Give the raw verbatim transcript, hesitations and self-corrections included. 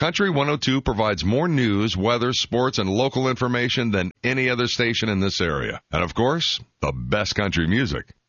Country one oh two provides more news, weather, sports, and local information than any other station in this area. And of course, the best country music.